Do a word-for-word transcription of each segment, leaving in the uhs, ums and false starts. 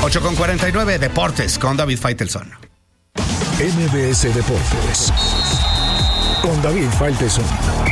ocho con cuarenta y nueve, Deportes con David Faitelson. M B S Deportes con David Faitelson.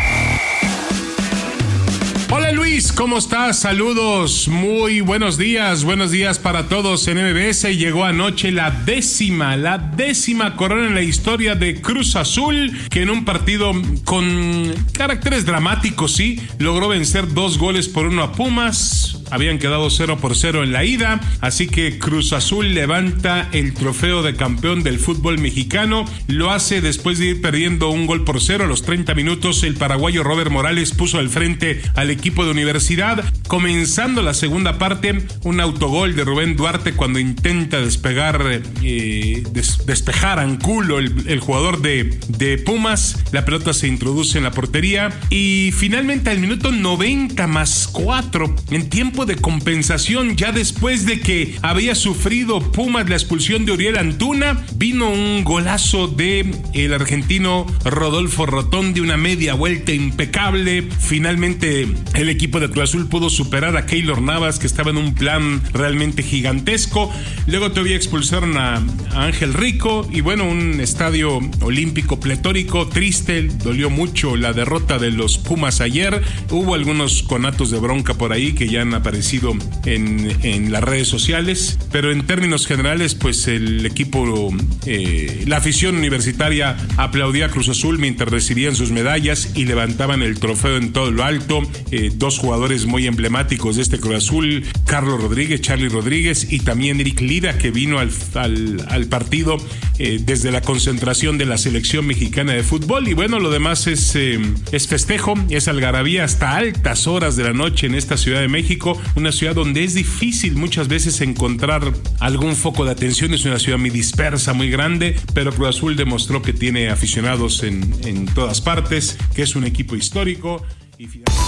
Hola Luis, ¿cómo estás? Saludos, muy buenos días, buenos días para todos en M B S. Llegó anoche la décima, la décima corona en la historia de Cruz Azul, que en un partido con caracteres dramáticos, sí, logró vencer dos goles por uno a Pumas. Habían quedado cero por cero en la ida, así que Cruz Azul levanta el trofeo de campeón del fútbol mexicano. Lo hace después de ir perdiendo un gol por cero. A los treinta minutos, el paraguayo Robert Morales puso al frente al equipo de Universidad. Comenzando la segunda parte, un autogol de Rubén Duarte cuando intenta despegar, eh, des, despejar Angulo, el, el jugador de, de Pumas. La pelota se introduce en la portería y finalmente al minuto noventa más cuatro, en tiempo de compensación, ya después de que había sufrido Pumas la expulsión de Uriel Antuna, vino un golazo de el argentino Rodolfo Rotondi, una media vuelta impecable. Finalmente el equipo de Cruz Azul pudo superar a Keylor Navas, que estaba en un plan realmente gigantesco. Luego todavía expulsaron a, a Ángel Rico y bueno, un estadio olímpico pletórico, triste, dolió mucho la derrota de los Pumas ayer. Hubo algunos conatos de bronca por ahí que ya han aparecido en, en las redes sociales, pero en términos generales, pues el equipo, eh, la afición universitaria aplaudía a Cruz Azul mientras recibían sus medallas y levantaban el trofeo en todo lo alto. Eh, dos jugadores muy emblemáticos de este Cruz Azul, Carlos Rodríguez, Charlie Rodríguez y también Eric Lira, que vino al, al, al partido eh, desde la concentración de la selección mexicana de fútbol. Y bueno, lo demás es, eh, es festejo, es algarabía hasta altas horas de la noche en esta Ciudad de México, una ciudad donde es difícil muchas veces encontrar algún foco de atención. Es una ciudad muy dispersa, muy grande, pero Cruz Azul demostró que tiene aficionados en, en todas partes, que es un equipo histórico. Y...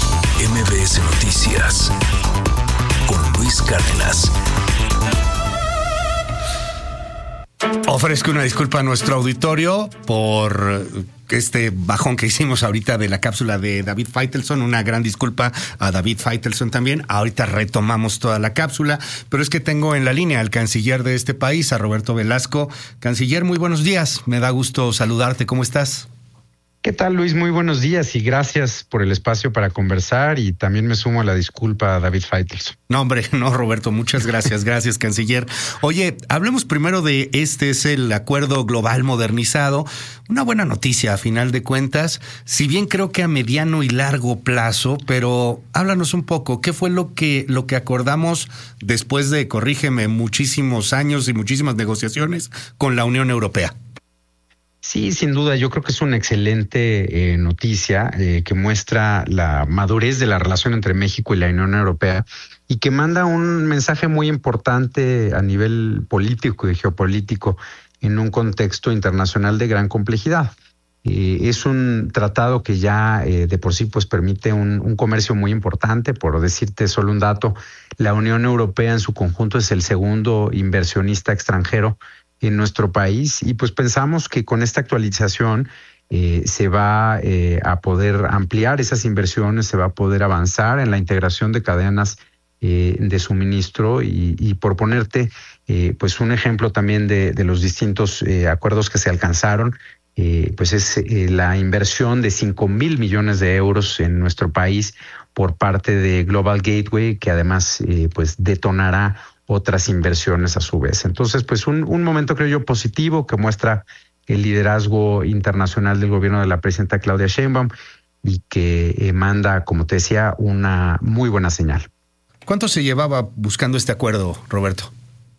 M B S Noticias con Luis Cárdenas. Ofrezco una disculpa a nuestro auditorio por este bajón que hicimos ahorita de la cápsula de David Faitelson. Una gran disculpa a David Faitelson también. Ahorita retomamos toda la cápsula, pero es que tengo en la línea al canciller de este país, a Roberto Velasco. Canciller, muy buenos días. Me da gusto saludarte. ¿Cómo estás? ¿Qué tal, Luis? Muy buenos días y gracias por el espacio para conversar, y también me sumo a la disculpa a David Faitelson. No, hombre, no, Roberto, muchas gracias. Gracias, canciller. Oye, hablemos primero de este, es el acuerdo global modernizado. Una buena noticia, a final de cuentas, si bien creo que a mediano y largo plazo, pero háblanos un poco, ¿qué fue lo que, lo que acordamos después de, corrígeme, muchísimos años y muchísimas negociaciones con la Unión Europea? Sí, sin duda, yo creo que es una excelente eh, noticia eh, que muestra la madurez de la relación entre México y la Unión Europea y que manda un mensaje muy importante a nivel político y geopolítico en un contexto internacional de gran complejidad. Eh, es un tratado que ya eh, de por sí pues permite un, un comercio muy importante. Por decirte solo un dato, la Unión Europea en su conjunto es el segundo inversionista extranjero en nuestro país, y pues pensamos que con esta actualización eh, se va eh, a poder ampliar esas inversiones, se va a poder avanzar en la integración de cadenas eh, de suministro y, y por ponerte eh, pues un ejemplo también de, de los distintos eh, acuerdos que se alcanzaron, eh, pues es eh, la inversión de cinco mil millones de euros en nuestro país por parte de Global Gateway, que además eh, pues detonará otras inversiones a su vez. Entonces, pues un, un momento, creo yo, positivo que muestra el liderazgo internacional del gobierno de la presidenta Claudia Sheinbaum y que eh, manda, como te decía, una muy buena señal. ¿Cuánto se llevaba buscando este acuerdo, Roberto?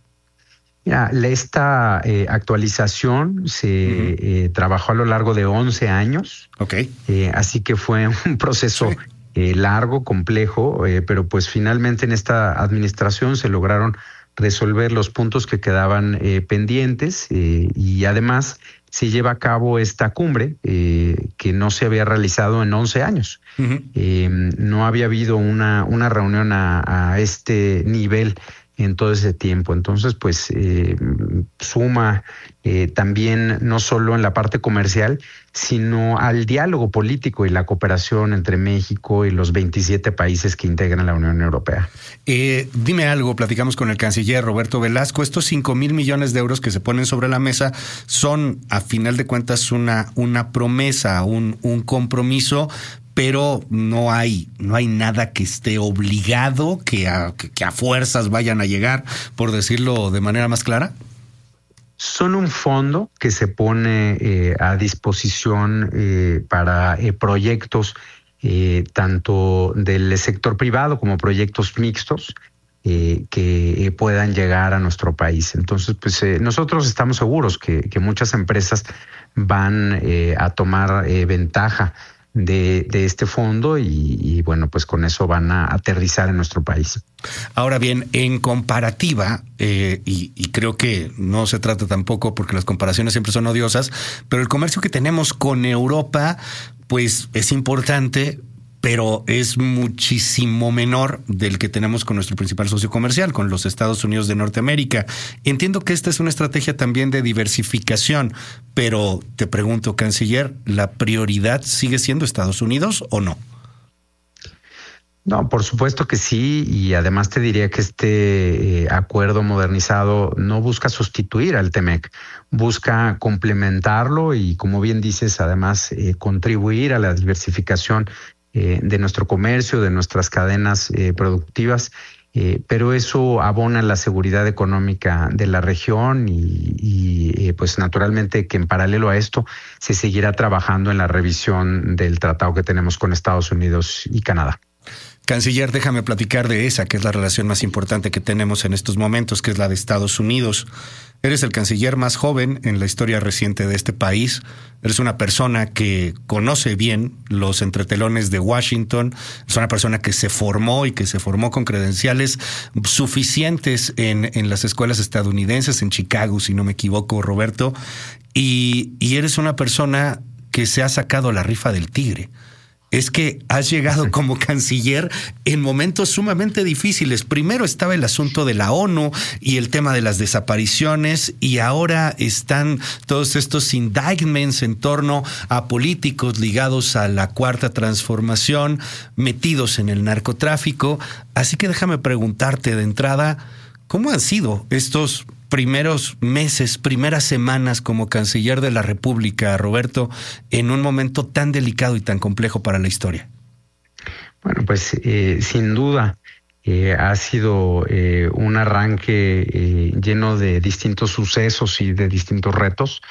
Ya, esta eh, actualización se uh-huh. eh, trabajó a lo largo de once años. Ok. Eh, así que fue un proceso... Sí. Eh, largo, complejo, eh, pero pues finalmente en esta administración se lograron resolver los puntos que quedaban eh, pendientes eh, y además se lleva a cabo esta cumbre eh, que no se había realizado en once años. Uh-huh. Eh, no había habido una, una reunión a, a este nivel en todo ese tiempo. Entonces, pues eh, suma eh, también no solo en la parte comercial, sino al diálogo político y la cooperación entre México y los veintisiete países que integran la Unión Europea. Eh, dime algo, platicamos con el canciller Roberto Velasco. Estos cinco mil millones de euros que se ponen sobre la mesa son, a final de cuentas, una, una promesa, un, un compromiso, pero no hay, no hay nada que esté obligado, que a, que a fuerzas vayan a llegar, por decirlo de manera más clara. Son un fondo que se pone eh, a disposición eh, para eh, proyectos eh, tanto del sector privado como proyectos mixtos eh, que eh, puedan llegar a nuestro país. Entonces, pues eh, nosotros estamos seguros que, que muchas empresas van eh, a tomar eh, ventaja De, de este fondo y, y bueno, pues con eso van a aterrizar en nuestro país. Ahora bien, en comparativa, eh, y, y creo que no se trata tampoco porque las comparaciones siempre son odiosas, pero el comercio que tenemos con Europa, pues es importante, pero es muchísimo menor del que tenemos con nuestro principal socio comercial, con los Estados Unidos de Norteamérica. Entiendo que esta es una estrategia también de diversificación, pero te pregunto, canciller, ¿la prioridad sigue siendo Estados Unidos o no? No, por supuesto que sí, y además te diría que este eh, acuerdo modernizado no busca sustituir al TEMEC, busca complementarlo y, como bien dices, además eh, contribuir a la diversificación Eh, de nuestro comercio, de nuestras cadenas eh, productivas, eh, pero eso abona la seguridad económica de la región y, y eh, pues naturalmente que en paralelo a esto se seguirá trabajando en la revisión del tratado que tenemos con Estados Unidos y Canadá. Canciller, déjame platicar de esa, que es la relación más importante que tenemos en estos momentos, que es la de Estados Unidos. Eres el canciller más joven en la historia reciente de este país. Eres una persona que conoce bien los entretelones de Washington. Es una persona que se formó y que se formó con credenciales suficientes en, en las escuelas estadounidenses, en Chicago, si no me equivoco, Roberto. Y, y eres una persona que se ha sacado la rifa del tigre. Es que has llegado como canciller en momentos sumamente difíciles. Primero estaba el asunto de la ONU y el tema de las desapariciones, y ahora están todos estos indictments en torno a políticos ligados a la Cuarta Transformación, metidos en el narcotráfico. Así que déjame preguntarte de entrada, ¿cómo han sido estos primeros meses, primeras semanas como canciller de la República, Roberto, en un momento tan delicado y tan complejo para la historia? Bueno, pues eh, sin duda eh, ha sido eh, un arranque eh, lleno de distintos sucesos y de distintos retos.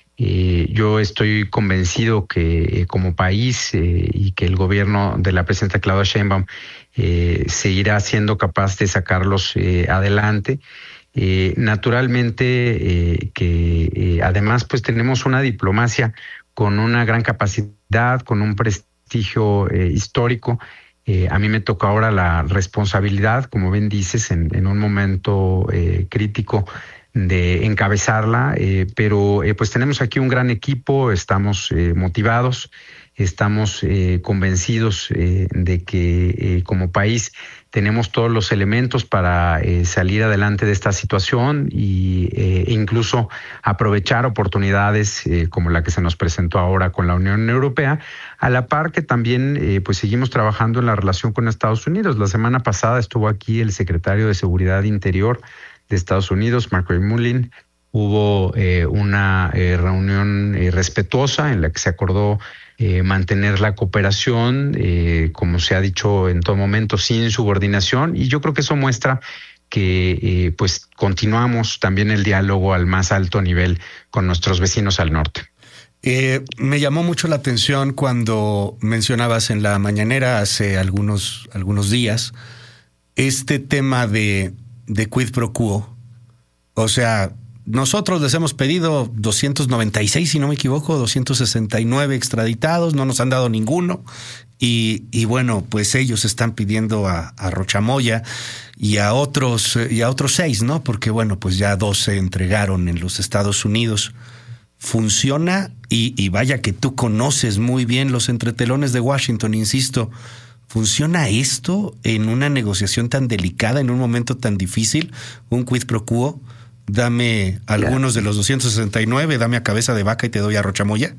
Eh, yo estoy convencido que eh, como país eh, y que el gobierno de la presidenta Claudia Sheinbaum eh, seguirá siendo capaz de sacarlos eh, adelante. Eh, naturalmente eh, que eh, además pues tenemos una diplomacia con una gran capacidad, con un prestigio eh, histórico. Eh, a mí me toca ahora la responsabilidad, como bien dices, en, en un momento eh, crítico de encabezarla, eh, pero eh, pues tenemos aquí un gran equipo, estamos eh, motivados, estamos eh, convencidos eh, de que eh, como país tenemos todos los elementos para eh, salir adelante de esta situación y eh, incluso aprovechar oportunidades eh, como la que se nos presentó ahora con la Unión Europea, a la par que también eh, pues seguimos trabajando en la relación con Estados Unidos. La semana pasada estuvo aquí el secretario de Seguridad Interior de Estados Unidos, Mark Mullin. Hubo eh, una eh, reunión eh, respetuosa en la que se acordó Eh, mantener la cooperación, eh, como se ha dicho en todo momento, sin subordinación, y yo creo que eso muestra que eh, pues continuamos también el diálogo al más alto nivel con nuestros vecinos al norte. Eh, me llamó mucho la atención cuando mencionabas en la mañanera hace algunos, algunos días este tema de, de quid pro quo. O sea, nosotros les hemos pedido doscientos noventa y seis, si no me equivoco, doscientos sesenta y nueve extraditados, no nos han dado ninguno. Y, y bueno, pues ellos están pidiendo a, a Rochamoya y a otros y a otros seis, ¿no? Porque bueno, pues ya dos se entregaron en los Estados Unidos. funciona y, y vaya que tú conoces muy bien los entretelones de Washington, insisto. ¿Funciona esto en una negociación tan delicada, en un momento tan difícil? Un quid pro quo, dame algunos de los doscientos sesenta y nueve, dame a cabeza de vaca y te doy a rochamoya.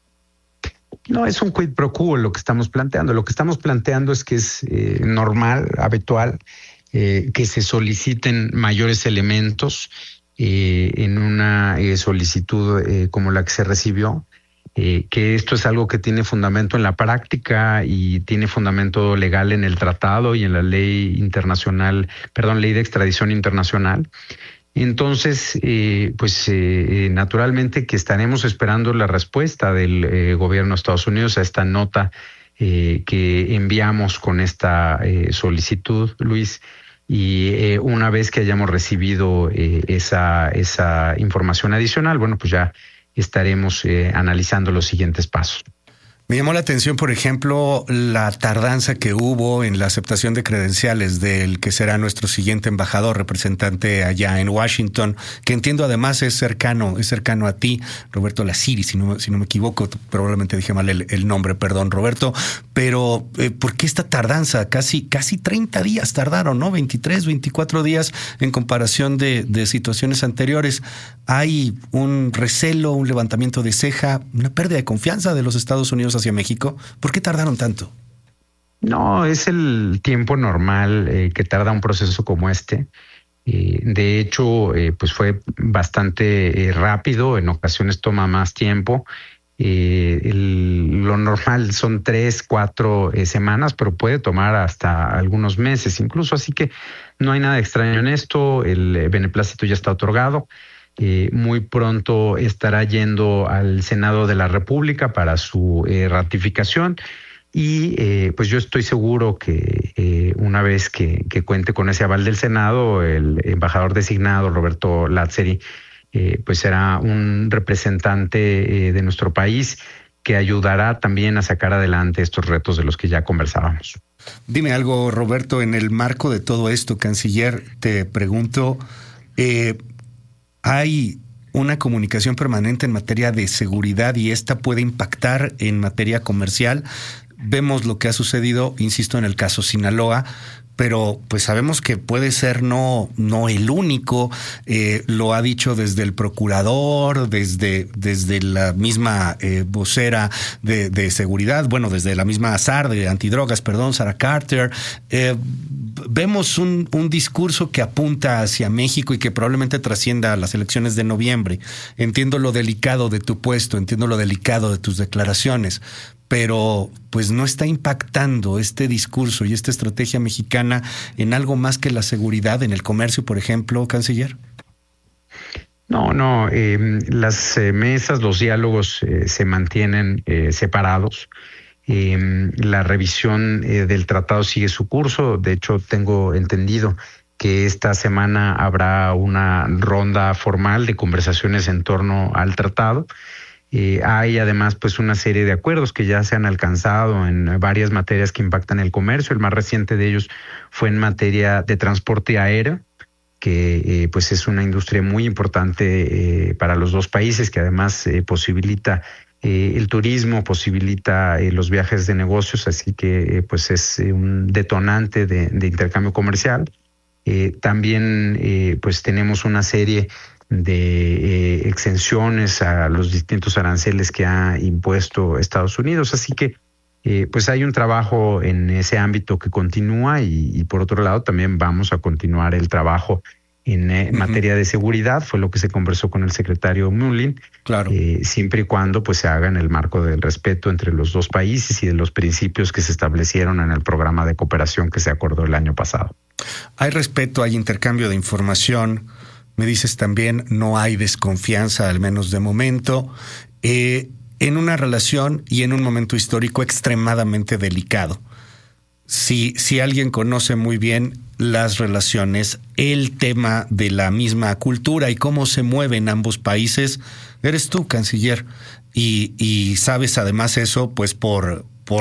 No es un quid pro quo lo que estamos planteando. Lo que estamos planteando es que es eh, normal, habitual, eh, que se soliciten mayores elementos eh, en una eh, solicitud eh, como la que se recibió. Eh, que esto es algo que tiene fundamento en la práctica y tiene fundamento legal en el tratado y en la ley internacional, perdón, ley de extradición internacional. Entonces, eh, pues eh, naturalmente que estaremos esperando la respuesta del eh, gobierno de Estados Unidos a esta nota eh, que enviamos con esta eh, solicitud, Luis. Y eh, una vez que hayamos recibido eh, esa, esa información adicional, bueno, pues ya estaremos eh, analizando los siguientes pasos. Me llamó la atención, por ejemplo, la tardanza que hubo en la aceptación de credenciales del que será nuestro siguiente embajador representante allá en Washington, que entiendo además es cercano, es cercano a ti, Roberto Lassiri, si no, si no me equivoco, probablemente dije mal el, el nombre, perdón, Roberto, pero eh, ¿por qué esta tardanza? Casi, casi treinta días tardaron, ¿no? veintitrés, veinticuatro días en comparación de, de situaciones anteriores. Hay un recelo, un levantamiento de ceja, una pérdida de confianza de los Estados Unidos hacia México. ¿Por qué tardaron tanto? No, es el tiempo normal eh, que tarda un proceso como este. Eh, de hecho, eh, pues fue bastante eh, rápido, en ocasiones toma más tiempo. Eh, el, lo normal son tres, cuatro eh, semanas, pero puede tomar hasta algunos meses incluso. Así que no hay nada extraño en esto. El beneplácito ya está otorgado. Eh, muy pronto estará yendo al Senado de la República para su eh, ratificación y eh, pues yo estoy seguro que eh, una vez que, que cuente con ese aval del Senado, el embajador designado Roberto Lassiri eh, pues será un representante eh, de nuestro país que ayudará también a sacar adelante estos retos de los que ya conversábamos. Dime algo, Roberto, en el marco de todo esto, canciller, te pregunto, eh, ¿hay una comunicación permanente en materia de seguridad y esta puede impactar en materia comercial? Vemos lo que ha sucedido, insisto, en el caso Sinaloa, pero pues sabemos que puede ser no, no el único. Eh, lo ha dicho desde el procurador, desde, desde la misma eh, vocera de, de seguridad, bueno, desde la misma S A R de antidrogas, perdón, Sarah Carter. Eh, vemos un, un discurso que apunta hacia México y que probablemente trascienda a las elecciones de noviembre. Entiendo lo delicado de tu puesto, entiendo lo delicado de tus declaraciones, pero pues no está impactando este discurso y esta estrategia mexicana en algo más que la seguridad en el comercio, por ejemplo, canciller. No, no, eh, las eh, mesas, los diálogos eh, se mantienen eh, separados. Eh, la revisión eh, del tratado sigue su curso. De hecho, tengo entendido que esta semana habrá una ronda formal de conversaciones en torno al tratado. Eh, hay además pues una serie de acuerdos que ya se han alcanzado en varias materias que impactan el comercio. El más reciente de ellos fue en materia de transporte aéreo, que eh, pues es una industria muy importante eh, para los dos países, que además eh, posibilita eh, el turismo, posibilita eh, los viajes de negocios, así que eh, pues es eh, un detonante de, de intercambio comercial. Eh, también eh, pues tenemos una serie de eh, exenciones a los distintos aranceles que ha impuesto Estados Unidos. Así que eh, pues hay un trabajo en ese ámbito que continúa y, y por otro lado también vamos a continuar el trabajo en eh, uh-huh. materia de seguridad. Fue lo que se conversó con el secretario Mullin. Claro. Eh, siempre y cuando pues se haga en el marco del respeto entre los dos países y de los principios que se establecieron en el programa de cooperación que se acordó el año pasado. Hay respeto, hay intercambio de información. Me dices también, no hay desconfianza, al menos de momento, eh, en una relación y en un momento histórico extremadamente delicado. Si, si alguien conoce muy bien las relaciones, el tema de la misma cultura y cómo se mueven ambos países, eres tú, canciller. Y, y sabes además eso, pues por, por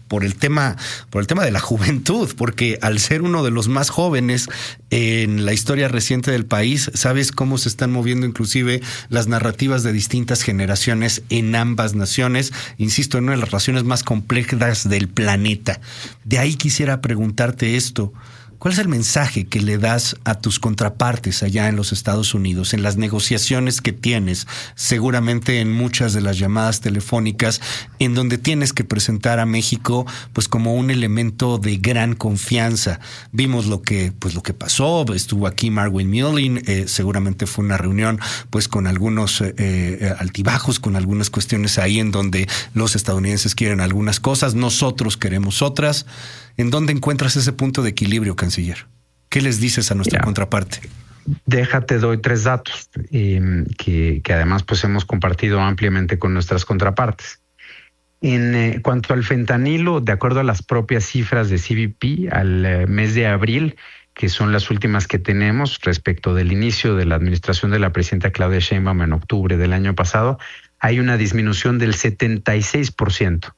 por el tema, por el tema de la juventud, porque al ser uno de los más jóvenes en la historia reciente del país, sabes cómo se están moviendo inclusive las narrativas de distintas generaciones en ambas naciones. Insisto, en una de las relaciones más complejas del planeta. De ahí quisiera preguntarte esto. ¿Cuál es el mensaje que le das a tus contrapartes allá en los Estados Unidos, en las negociaciones que tienes, seguramente en muchas de las llamadas telefónicas, en donde tienes que presentar a México pues como un elemento de gran confianza? Vimos lo que pues lo que pasó, estuvo aquí Marwin Mullin, eh, seguramente fue una reunión pues con algunos eh, eh, altibajos, con algunas cuestiones ahí en donde los estadounidenses quieren algunas cosas, nosotros queremos otras. ¿En dónde encuentras ese punto de equilibrio, canciller? ¿Qué les dices a nuestra Mira, contraparte? Déjate, doy tres datos eh, que, que además pues hemos compartido ampliamente con nuestras contrapartes. En eh, cuanto al fentanilo, de acuerdo a las propias cifras de C B P, al eh, mes de abril, que son las últimas que tenemos respecto del inicio de la administración de la presidenta Claudia Sheinbaum en octubre del año pasado, hay una disminución del setenta y seis por ciento.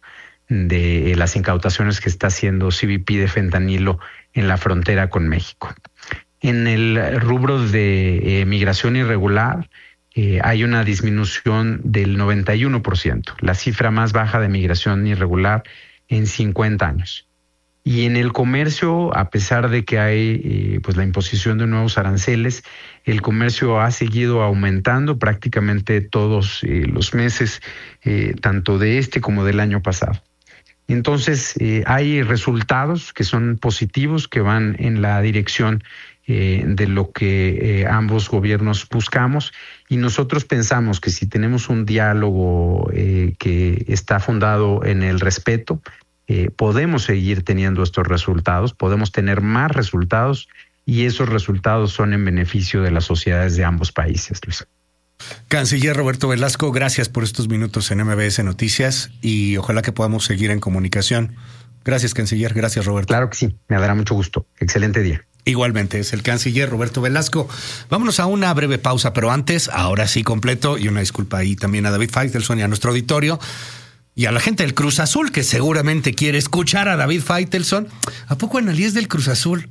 De las incautaciones que está haciendo C B P de fentanilo en la frontera con México. En el rubro de eh, migración irregular eh, hay una disminución del noventa y uno por ciento, la cifra más baja de migración irregular en cincuenta años. Y en el comercio, a pesar de que hay eh, pues la imposición de nuevos aranceles, el comercio ha seguido aumentando prácticamente todos eh, los meses, eh, tanto de este como del año pasado. Entonces, eh, hay resultados que son positivos, que van en la dirección eh, de lo que eh, ambos gobiernos buscamos, y nosotros pensamos que si tenemos un diálogo eh, que está fundado en el respeto, eh, podemos seguir teniendo estos resultados, podemos tener más resultados, y esos resultados son en beneficio de las sociedades de ambos países, Luis. Canciller Roberto Velasco, gracias por estos minutos en M B S Noticias y ojalá que podamos seguir en comunicación. Gracias, canciller. Gracias, Roberto. Claro que sí, me dará mucho gusto. Excelente día. Igualmente, es el canciller Roberto Velasco. Vámonos a una breve pausa, pero antes, ahora sí completo, y una disculpa ahí también a David Faitelson y a nuestro auditorio y a la gente del Cruz Azul que seguramente quiere escuchar a David Faitelson. ¿A poco Analí es del Cruz Azul?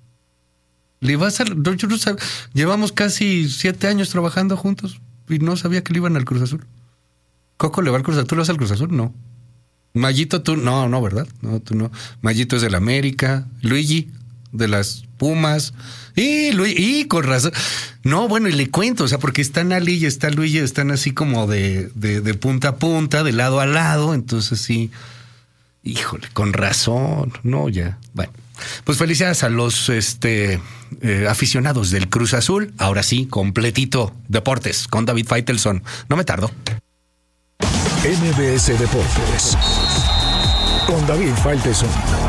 Le vas a, yo no sab, llevamos casi siete años trabajando juntos y no sabía que le iban al Cruz Azul. Coco le va al Cruz Azul, ¿tú le vas al Cruz Azul? No. Mayito, tú, no, no, ¿verdad? No, tú no. Mayito es del América, Luigi de las Pumas, y Luigi, y con razón. No, bueno, y le cuento, o sea, porque están Ali y está Luigi, están así como de, de, de punta a punta, de lado a lado, entonces sí, híjole, con razón, no, ya, bueno. Pues felicidades a los este, eh, aficionados del Cruz Azul. Ahora sí, completito Deportes con David Faitelson. No me tardo. M B S Deportes con David Faitelson.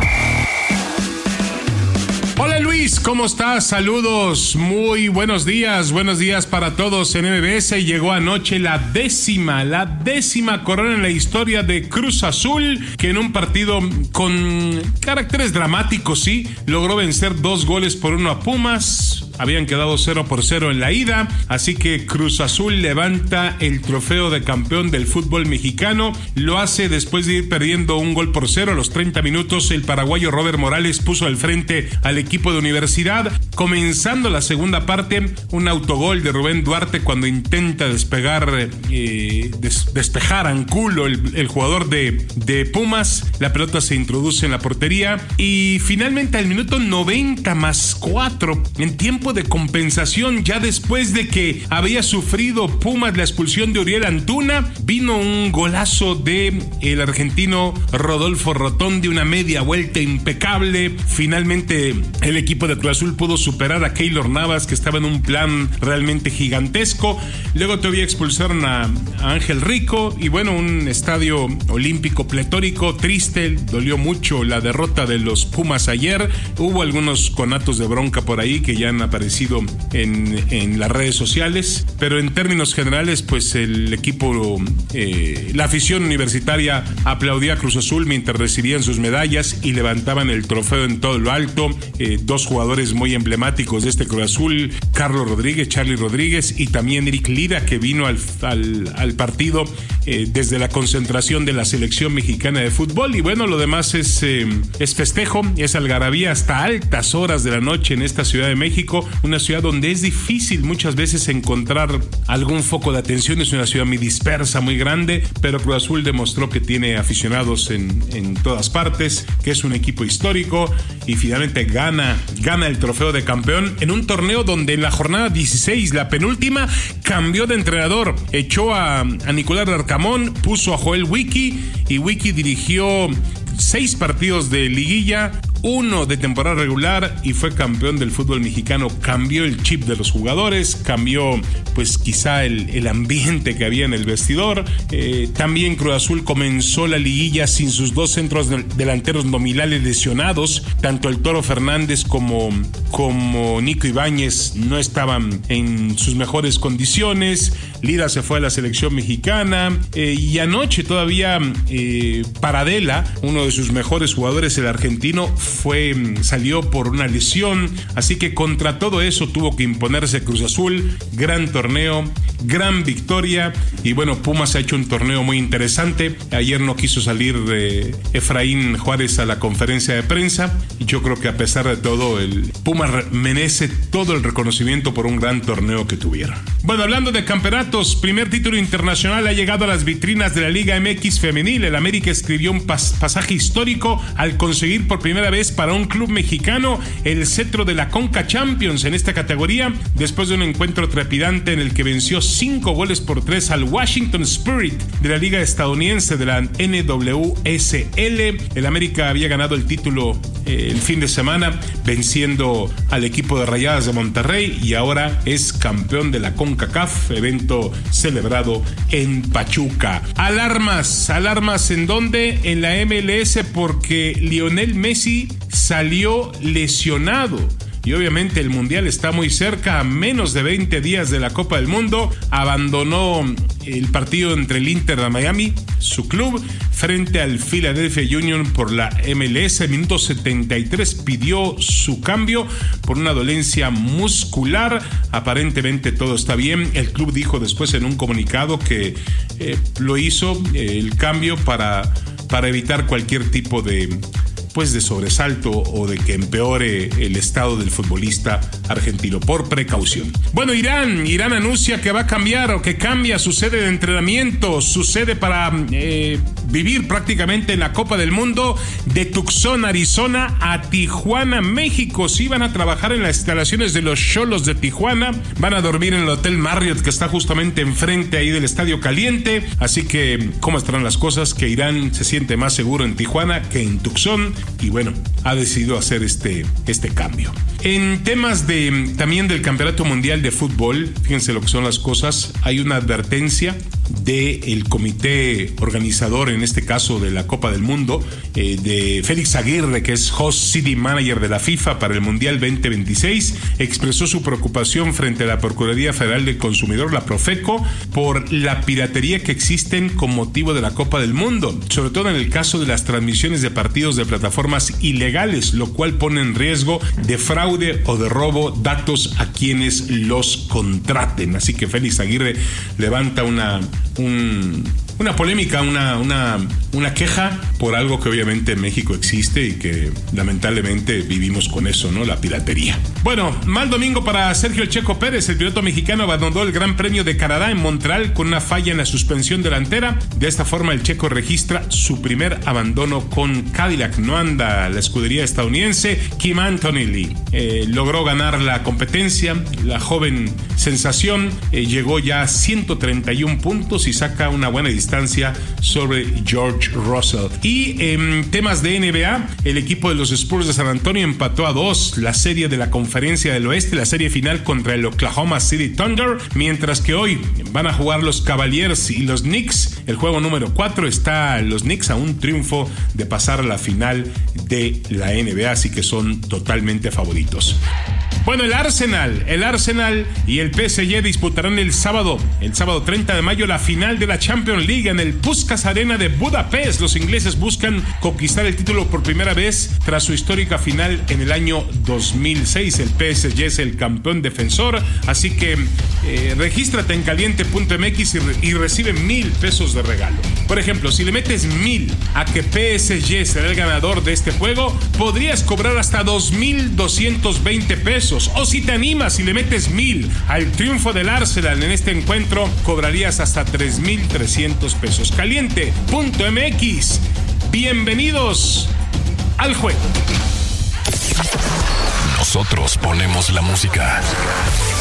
Hola Luis, ¿cómo estás? Saludos, muy buenos días, buenos días para todos en M B S. Llegó anoche la décima, la décima corona en la historia de Cruz Azul, que en un partido con caracteres dramáticos, sí, logró vencer dos goles por uno a Pumas. Habían quedado cero por cero en la ida, así que Cruz Azul levanta el trofeo de campeón del fútbol mexicano. Lo hace después de ir perdiendo un gol por cero. A los treinta minutos, el paraguayo Robert Morales puso al frente al equipo de Universidad. Comenzando la segunda parte, un autogol de Rubén Duarte cuando intenta despegar, eh, des, despejar a Angulo, el, el jugador de, de Pumas. La pelota se introduce en la portería y finalmente al minuto noventa más cuatro, en tiempo de compensación, ya después de que había sufrido Pumas la expulsión de Uriel Antuna, vino un golazo de el argentino Rodolfo Rotondi, una media vuelta impecable. Finalmente el equipo de Cruz Azul pudo superar a Keylor Navas, que estaba en un plan realmente gigantesco. Luego todavía expulsaron a, a Ángel Rico y bueno, un estadio olímpico pletórico, triste, dolió mucho la derrota de los Pumas ayer. Hubo algunos conatos de bronca por ahí que ya han aparecido en, en las redes sociales, pero en términos generales, pues el equipo, eh, la afición universitaria aplaudía a Cruz Azul mientras recibían sus medallas y levantaban el trofeo en todo lo alto. Eh, dos jugadores muy emblemáticos de este Cruz Azul, Carlos Rodríguez, Charlie Rodríguez, y también Eric Lira, que vino al, al, al partido eh, desde la concentración de la selección mexicana de fútbol. Y bueno, lo demás es, eh, es festejo, es algarabía hasta altas horas de la noche en esta Ciudad de México, una ciudad donde es difícil muchas veces encontrar algún foco de atención. Es una ciudad muy dispersa, muy grande, pero Cruz Azul demostró que tiene aficionados en, en todas partes, que es un equipo histórico y finalmente gana, gana el trofeo de campeón en un torneo donde en la jornada dieciséis, la penúltima, cambió de entrenador, echó a, a Nicolás Larcamón, puso a Joel Wiki y Wiki dirigió seis partidos de liguilla, uno de temporada regular y fue campeón del fútbol mexicano. Cambió el chip de los jugadores, cambió pues quizá el, el ambiente que había en el vestidor. Eh, también Cruz Azul comenzó la liguilla sin sus dos centros delanteros nominales lesionados. Tanto el Toro Fernández como, como Nico Ibáñez no estaban en sus mejores condiciones. Lira se fue a la selección mexicana eh, y anoche todavía eh, Paradela, uno de sus mejores jugadores, el argentino, fue salió por una lesión, así que contra todo eso tuvo que imponerse Cruz Azul. Gran torneo, gran victoria y bueno, Pumas ha hecho un torneo muy interesante. Ayer no quiso salir eh, Efraín Juárez a la conferencia de prensa y yo creo que a pesar de todo el Pumas merece todo el reconocimiento por un gran torneo que tuvieron. Bueno, hablando de campeonatos, primer título internacional ha llegado a las vitrinas de la Liga M X femenil. El América escribió un pas- pasaje histórico al conseguir por primera vez para un club mexicano el cetro de la Conca Champions en esta categoría, después de un encuentro trepidante en el que venció cinco goles por tres al Washington Spirit de la Liga Estadounidense de la N W S L. El América había ganado el título eh, el fin de semana venciendo al equipo de Rayadas de Monterrey y ahora es campeón de la CONCACAF, evento celebrado en Pachuca. Alarmas, alarmas ¿en dónde? En la M L S, porque Lionel Messi salió lesionado. Y obviamente el Mundial está muy cerca, a menos de veinte días de la Copa del Mundo. Abandonó el partido entre el Inter de Miami, su club, frente al Philadelphia Union por la M L S. Minuto setenta y tres pidió su cambio por una dolencia muscular. Aparentemente todo está bien. El club dijo después en un comunicado que eh, lo hizo eh, el cambio para, para evitar cualquier tipo de... pues de sobresalto o de que empeore el estado del futbolista argentino, por precaución. Bueno, Irán, Irán anuncia que va a cambiar o que cambia su sede de entrenamiento, su sede para eh, vivir prácticamente en la Copa del Mundo, de Tucson, Arizona, a Tijuana, México. Sí, van a trabajar en las instalaciones de los Xolos de Tijuana, van a dormir en el Hotel Marriott que está justamente enfrente ahí del Estadio Caliente, así que ¿cómo estarán las cosas? Que Irán se siente más seguro en Tijuana que en Tucson. Y bueno, ha decidido hacer este, este cambio. En temas de también del Campeonato Mundial de Fútbol, fíjense lo que son las cosas, hay una advertencia del comité organizador, en este caso de la Copa del Mundo, eh, de Félix Aguirre, que es Host City Manager de la FIFA para el Mundial veinte veintiséis, expresó su preocupación frente a la Procuraduría Federal del Consumidor, la Profeco, por la piratería que existen con motivo de la Copa del Mundo, sobre todo en el caso de las transmisiones de partidos de plataformas ilegales, lo cual pone en riesgo de fraude o de robo datos a quienes los contraten. Así que Félix Aguirre levanta una un, una polémica, una, una, una queja por algo que obviamente en México existe y que lamentablemente vivimos con eso, ¿no? La piratería. Bueno, mal domingo para Sergio El Checo Pérez. El piloto mexicano abandonó el Gran Premio de Canadá en Montreal con una falla en la suspensión delantera. De esta forma el checo registra su primer abandono con Cadillac. No anda la escudería estadounidense. Kim Antonelli eh, logró ganar la competencia. La joven sensación eh, llegó ya a ciento treinta y uno puntos y saca una buena distancia sobre George Russell. Y en temas de N B A, el equipo de los Spurs de San Antonio empató a dos la serie de la Conferencia del Oeste, la serie final contra el Oklahoma City Thunder, mientras que hoy van a jugar los Cavaliers y los Knicks. El juego número cuatro, está los Knicks a un triunfo de pasar a la final de la N B A, así que son totalmente favoritos. Bueno, el Arsenal, el Arsenal y el P S G disputarán el sábado, el sábado treinta de mayo, la final de la Champions League en el Puskás Arena de Budapest. Los ingleses buscan conquistar el título por primera vez tras su histórica final en el año dos mil seis. El P S G es el campeón defensor, así que eh, regístrate en caliente punto m x y, re, y recibe mil pesos de regalo. Por ejemplo, si le metes mil a que P S G será el ganador de este juego, podrías cobrar hasta dos mil doscientos veinte pesos. O si te animas y le metes mil al triunfo del Arsenal en este encuentro, cobrarías hasta tres mil trescientos pesos. Caliente punto m x. Bienvenidos al juego. Nosotros ponemos la música.